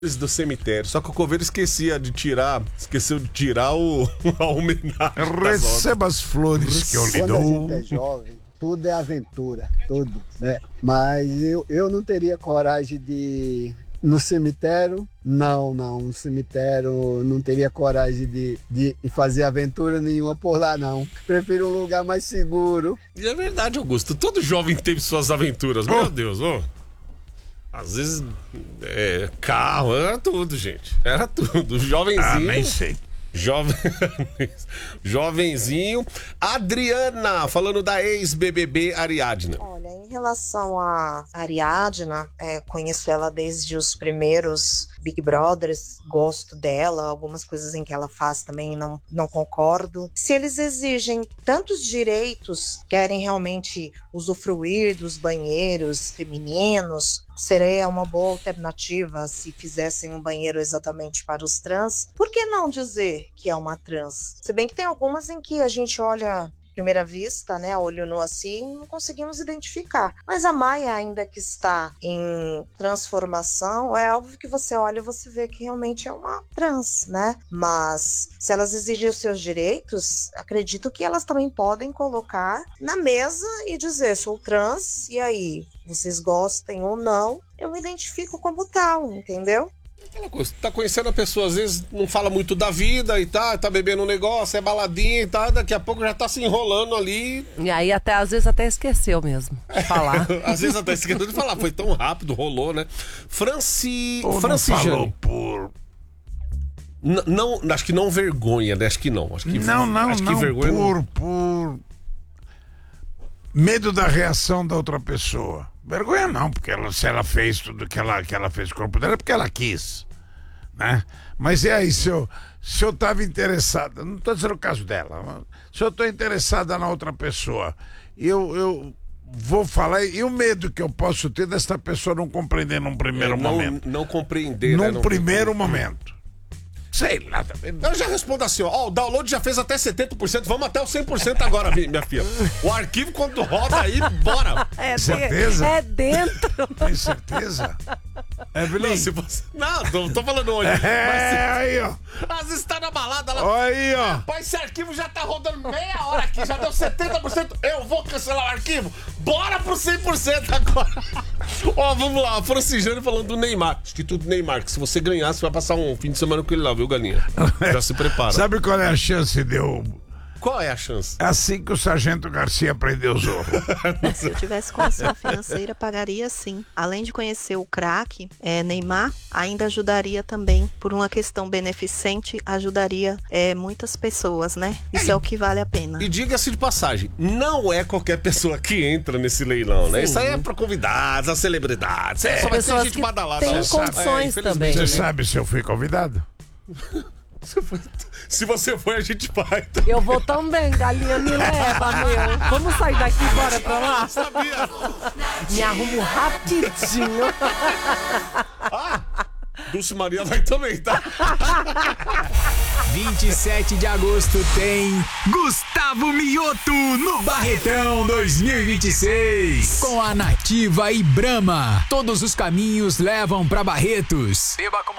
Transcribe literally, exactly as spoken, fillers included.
do cemitério, só que o coveiro esquecia de tirar, esqueceu de tirar o a homenagem. Receba as flores que eu lhe Quando a dou. gente é jovem, tudo é aventura, tudo, né? Mas eu, eu não teria coragem de... No cemitério, não, não. No cemitério, não teria coragem de, de fazer aventura nenhuma por lá, não. Prefiro um lugar mais seguro. E é verdade, Augusto. Todo jovem teve suas aventuras. Meu Deus, ó. Às vezes, é, carro, era tudo, gente. Era tudo. Jovenzinho. Ah, nem sei. Jovem... Jovenzinho. Adriana, falando da ex-B B B Ariadna. Olha, em relação a Ariadna, é, conheço ela desde os primeiros Big Brothers, gosto dela, algumas coisas em que ela faz também não, não concordo. Se eles exigem tantos direitos, querem realmente usufruir dos banheiros femininos, seria uma boa alternativa se fizessem um banheiro exatamente para os trans. Por que não dizer que é uma trans? Se bem que tem algumas em que a gente olha à primeira vista, né, a olho nu assim, não conseguimos identificar. Mas a Maia, ainda que está em transformação, é óbvio que você olha e você vê que realmente é uma trans, né? Mas se elas exigem os seus direitos, acredito que elas também podem colocar na mesa e dizer, sou trans, e aí, vocês gostem ou não, eu me identifico como tal, entendeu? Aquela coisa, tá conhecendo a pessoa, às vezes não fala muito da vida e tá, tá bebendo um negócio, é baladinha e tá, daqui a pouco já tá se enrolando ali. E aí até, às vezes até esqueceu mesmo de falar. Às vezes até esqueceu de falar, foi tão rápido, rolou, né? Franci... Ou não Francijane. falou por... N- não, acho que não vergonha, né? Acho que não. Acho que, Não, não, acho não, que vergonha por, não. por medo da reação da outra pessoa. Vergonha não, porque ela, se ela fez tudo que ela, que ela fez com o corpo dela, é porque ela quis, né? Mas e aí, se eu, se eu tava interessada, não tô dizendo o caso dela, mas se eu tô interessada na outra pessoa, eu, eu vou falar, e o medo que eu posso ter dessa pessoa não compreender num primeiro É, não, momento? não compreender, Num né? Não- primeiro momento. Sei lá, também. Eu já respondo assim, ó, ó, o download já fez até setenta por cento, vamos até o cem por cento agora, vi- minha filha. O arquivo quando roda aí, bora. É, de- Certeza? é dentro. Tem certeza? Evelyn? Não, se você... Não, tô, tô falando hoje. É, aí, ó. Às vezes tá na balada lá. Olha aí, ó. Rapaz, esse arquivo já tá rodando meia hora aqui, já deu setenta por cento. Eu vou cancelar o arquivo. Bora pro cem por cento agora. Ó, vamos lá. A Francijane falando do Neymar. Instituto Neymar, que se você ganhar, você vai passar um fim de semana com ele lá, viu, galinha? Já se prepara. Sabe qual é a chance de eu... Qual é a chance? É assim que o Sargento Garcia prendeu o Zorro. Se eu tivesse condição financeira, pagaria sim. Além de conhecer o craque, é, Neymar, ainda ajudaria também, por uma questão beneficente, ajudaria é, muitas pessoas, né? Isso é o que vale a pena. E diga-se de passagem, não é qualquer pessoa que entra nesse leilão, né? Sim. Isso aí é pra convidados, as celebridades. É, só vai ter Pessoas gente que badalada. têm né? condições É, também, Você né? sabe se eu fui convidado? Se você for, a gente vai. Eu vou também, galinha me leva, meu. Vamos sair daqui, bora pra lá? Sabia? Me arrumo rapidinho. Dulce Maria vai também, tá? vinte e sete de agosto tem Gustavo Mioto no Barretão dois mil e vinte e seis. Com a Nativa e Brahma. Todos os caminhos levam pra Barretos. Beba com